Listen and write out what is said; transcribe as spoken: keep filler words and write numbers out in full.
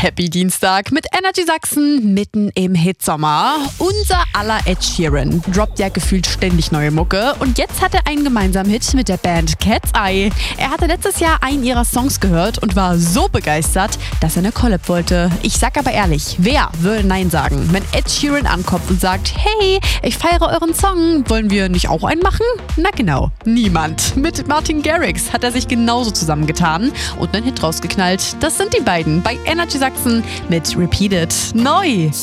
Happy Dienstag mit Energy Sachsen mitten im Hitsommer. Unser aller Ed Sheeran droppt ja gefühlt ständig neue Mucke und jetzt hat er einen gemeinsamen Hit mit der Band Cat's Eye. Er hatte letztes Jahr einen ihrer Songs gehört und war so begeistert, dass er eine Collab wollte. Ich sag aber ehrlich, wer würde Nein sagen, wenn Ed Sheeran ankommt und sagt, hey, ich feiere euren Song, wollen wir nicht auch einen machen? Na genau, niemand. Mit Martin Garrix hat er sich genauso zusammengetan und einen Hit rausgeknallt. Das sind die beiden bei Energy Sachsen mit Repeat It neu.